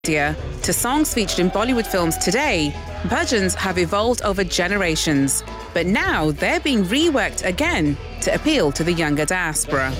India to songs featured in Bollywood films today, bhajans have evolved over generations, but now they're being reworked again to appeal to the younger diaspora.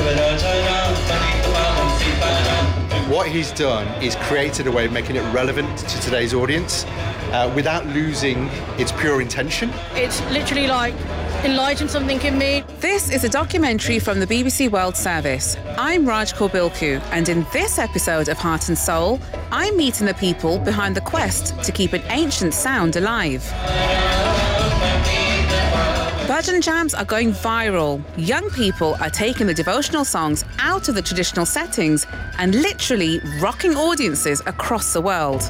What he's done is created a way of making it relevant to today's audience without losing its pure intention. It's literally like enlightened something in me. This is a documentary from the BBC World Service. I'm Raj Korbilku, and in this episode of Heart and Soul, I'm meeting the people behind the quest to keep an ancient sound alive. Bhajan jams are going viral. Young people are taking the devotional songs out of the traditional settings and literally rocking audiences across the world.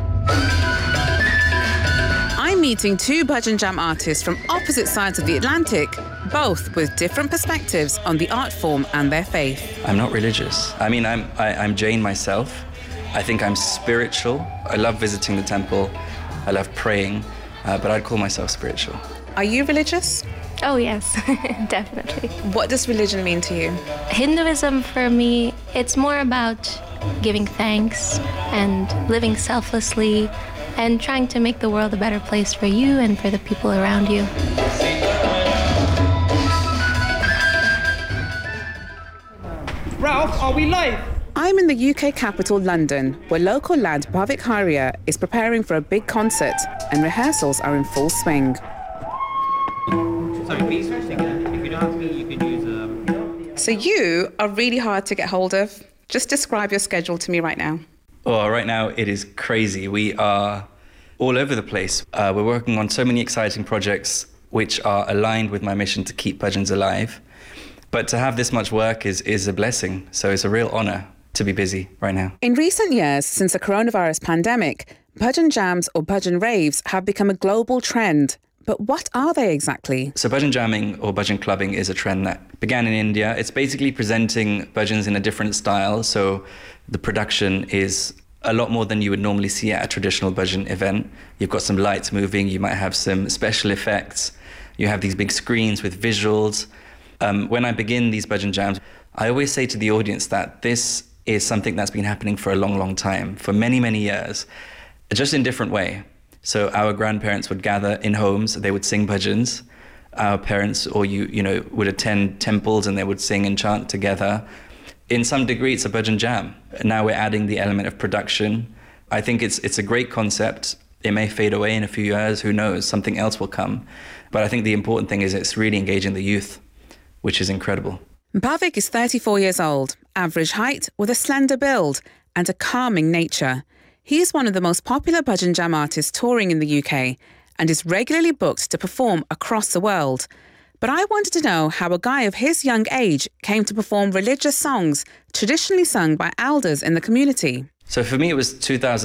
I'm meeting two Bhajan jam artists from opposite sides of the Atlantic, both with different perspectives on the art form and their faith. I'm not religious. I'm Jain myself. I think I'm spiritual. I love visiting the temple. I love praying, but I'd call myself spiritual. Are you religious? Oh yes, definitely. What does religion mean to you? Hinduism for me, it's more about giving thanks and living selflessly and trying to make the world a better place for you and for the people around you. Ralph, are we live? I'm in the UK capital, London, where local lad Bhavik Haria is preparing for a big concert and rehearsals are in full swing. Sorry, please first again. If you don't have me, you can use So you are really hard to get hold of. Just describe your schedule to me right now. Oh, right now it is crazy. We are all over the place. We're working on so many exciting projects which are aligned with my mission to keep bhajans alive. But to have this much work is a blessing. So it's a real honor to be busy right now. In recent years, since the coronavirus pandemic, bhajan jams or bhajan raves have become a global trend. But what are they exactly? So bhajan jamming or bhajan clubbing is a trend that began in India. It's basically presenting bhajans in a different style. So the production is a lot more than you would normally see at a traditional bhajan event. You've got some lights moving, you might have some special effects, you have these big screens with visuals. When I begin these bhajan jams, I always say to the audience that this is something that's been happening for a long, long time, for many, many years, just in a different way. So our grandparents would gather in homes, they would sing bhajans. Our parents or you know, would attend temples and they would sing and chant together. In some degree, it's a bhajan jam. Now we're adding the element of production. I think it's a great concept. It may fade away in a few years, who knows, something else will come. But I think the important thing is it's really engaging the youth, which is incredible. Bhavik is 34 years old, average height with a slender build and a calming nature. He's one of the most popular bhajan jam artists touring in the UK and is regularly booked to perform across the world. But I wanted to know how a guy of his young age came to perform religious songs traditionally sung by elders in the community. So for me, it was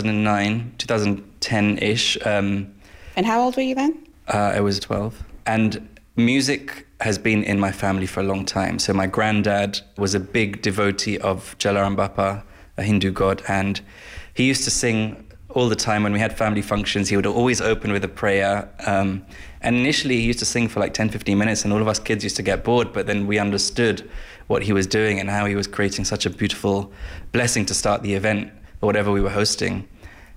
2009, 2010-ish. And how old were you then? I was 12. And music has been in my family for a long time. So my granddad was a big devotee of Jalaram Bappa, a Hindu god, and he used to sing all the time when we had family functions. He would always open with a prayer. And initially he used to sing for like 10, 15 minutes and all of us kids used to get bored, but then we understood what he was doing and how he was creating such a beautiful blessing to start the event or whatever we were hosting.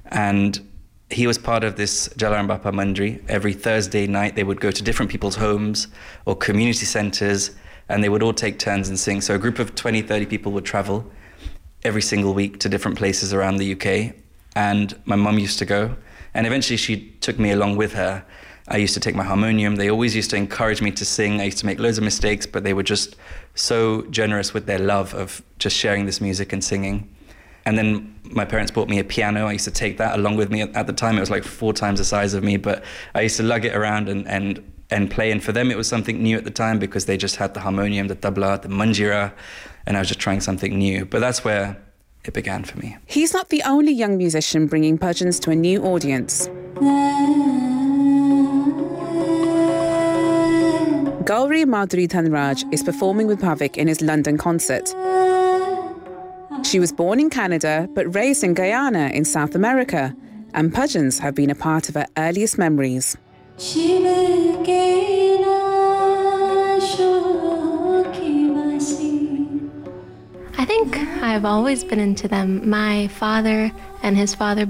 And he was part of this Jalaram Bappa Mandri. Every Thursday night they would go to different people's homes or community centers and they would all take turns and sing. So a group of 20, 30 people would travel every single week to different places around the UK. And my mum used to go. And eventually she took me along with her. I used to take my harmonium. They always used to encourage me to sing. I used to make loads of mistakes, but they were just so generous with their love of just sharing this music and singing. And then my parents bought me a piano. I used to take that along with me. At the time, it was like 4 times the size of me, but I used to lug it around and play. And for them, it was something new at the time because they just had the harmonium, the tabla, the manjira, and I was just trying something new. But that's where it began for me. He's not the only young musician bringing bhajans to a new audience. Gauri Madhuri Dhanraj is performing with Bhavik in his London concert. She was born in Canada but raised in Guyana in South America, and bhajans have been a part of her earliest memories. I think think I've always been into them. My father and his father